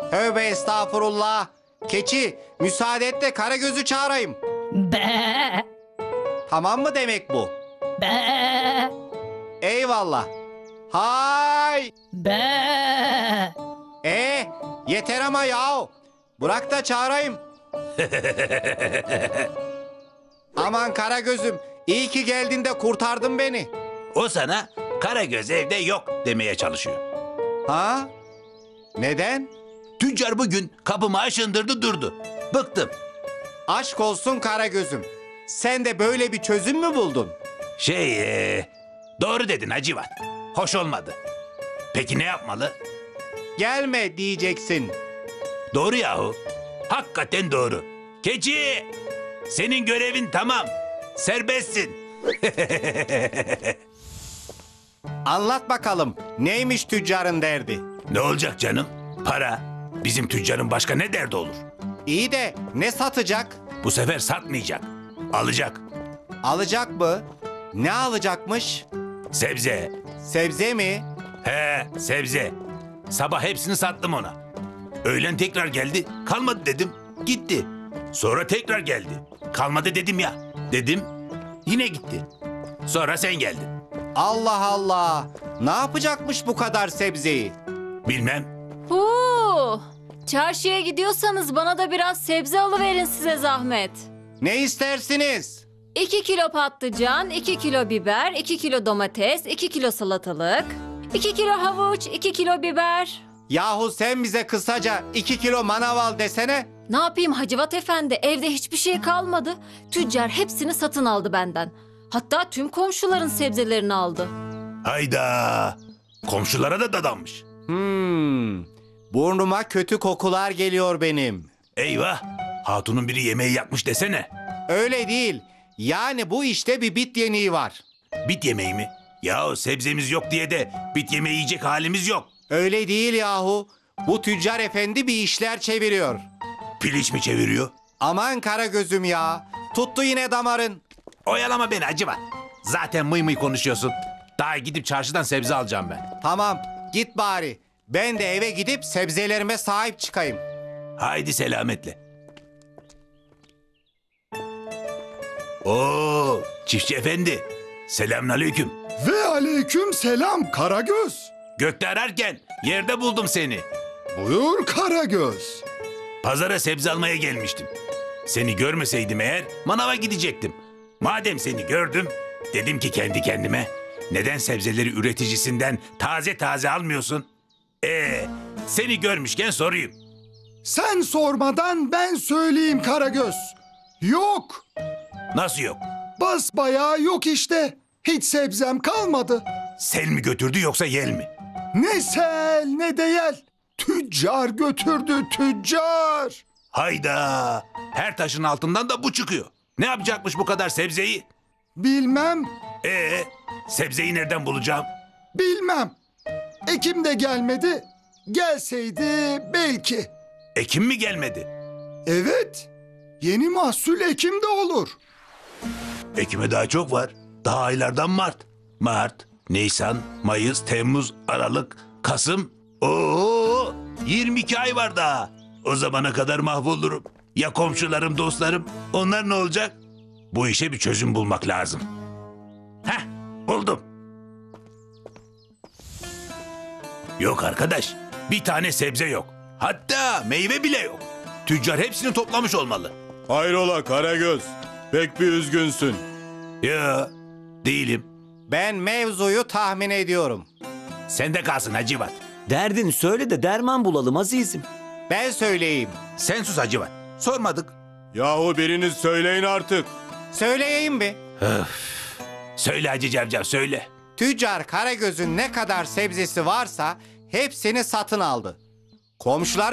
Tövbe estağfurullah. Keçi, müsaade et de Karagöz'ü çağırayım. Be, Tamam mı demek bu? be, Eyvallah. Hay! be. Yeter ama yahu. Bırak da çağırayım. Aman Karagöz'üm, iyi ki geldin de kurtardın beni. O sana Karagöz evde yok demeye çalışıyor. Ha? Neden? Tüccar bugün kapımı aşındırdı durdu. Bıktım. Aşk olsun Karagöz'üm. Sen de böyle bir çözüm mü buldun? Doğru dedin Hacivat. Hoş olmadı. Peki ne yapmalı? Gelme diyeceksin. Doğru yahu. Hakikaten doğru. Keçi! Senin görevin tamam. Serbestsin. Anlat bakalım, neymiş tüccarın derdi? Ne olacak canım? Para. Bizim tüccarın başka ne derdi olur? İyi de ne satacak? Bu sefer satmayacak. Alacak. Alacak mı? Ne alacakmış? Sebze. Sebze mi? He, sebze. Sabah hepsini sattım ona. Öğlen tekrar geldi. Kalmadı dedim. Gitti. Sonra tekrar geldi. Kalmadı dedim ya. Dedim. Yine gitti. Sonra sen geldin. Allah Allah! Ne yapacakmış bu kadar sebzeyi? Bilmem. Çarşıya gidiyorsanız bana da biraz sebze alıverin size zahmet. Ne istersiniz? 2 kilo patlıcan, 2 kilo biber, 2 kilo domates, 2 kilo salatalık, 2 kilo havuç, 2 kilo biber. Yahu sen bize kısaca 2 kilo manav al desene. Ne yapayım Hacivat Efendi, evde hiçbir şey kalmadı. Tüccar hepsini satın aldı benden. Hatta tüm komşuların sebzelerini aldı. Hayda. Komşulara da dadanmış. Burnuma kötü kokular geliyor benim. Eyvah. Hatunun biri yemeği yakmış desene. Öyle değil. Yani bu işte bir bit yeniği var. Bit yemeği mi? Yahu sebzemiz yok diye de bit yemeği yiyecek halimiz yok. Öyle değil yahu. Bu tüccar efendi bir işler çeviriyor. Piliç mi çeviriyor? Aman Karagöz'üm ya. Tuttu yine damarın. Oyalama beni Hacivat. Zaten mıy mıy konuşuyorsun. Daha gidip çarşıdan sebze alacağım ben. Tamam, git bari. Ben de eve gidip sebzelerime sahip çıkayım. Haydi selametle. Oo, çiftçi efendi. Selamünaleyküm. Ve aleyküm selam Karagöz. Gökte ararken yerde buldum seni. Buyur Karagöz. Pazara sebze almaya gelmiştim. Seni görmeseydim eğer manava gidecektim. Madem seni gördüm, dedim ki kendi kendime, neden sebzeleri üreticisinden taze taze almıyorsun? Seni görmüşken sorayım. Sen sormadan ben söyleyeyim Karagöz. Yok. Nasıl yok? Basbayağı yok işte. Hiç sebzem kalmadı. Sel mi götürdü yoksa yel mi? Ne sel ne de yel. Tüccar götürdü tüccar. Hayda! Her taşın altından da bu çıkıyor. Ne yapacakmış bu kadar sebzeyi? Bilmem, Sebzeyi nereden bulacağım? bilmem. Ekim de gelmedi. Gelseydi belki. Ekim mi gelmedi? Evet. Yeni mahsul Ekim'de olur. Ekim'e daha çok var. Daha aylardan Mart. Mart, Nisan, Mayıs, Temmuz, Aralık, Kasım. Oo, 22 ay var daha. O zamana kadar mahvolurum. Ya komşularım, dostlarım? Onlar ne olacak? Bu işe bir çözüm bulmak lazım. Heh, buldum. Yok arkadaş, bir tane sebze yok. Hatta meyve bile yok. Tüccar hepsini toplamış olmalı. Hayrola Karagöz? Pek bir üzgünsün. Ya, değilim. Ben mevzuyu tahmin ediyorum. Sende kalsın Hacivat. Derdin söyle de derman bulalım azizim. Ben söyleyeyim. Sen sus Hacivat. Sormadık. Yahu biriniz söyleyin artık. Söyleyeyim mi? Söyle Hacı Cavcav söyle. Tüccar Karagöz'ün ne kadar sebzesi varsa hepsini satın aldı. Komşular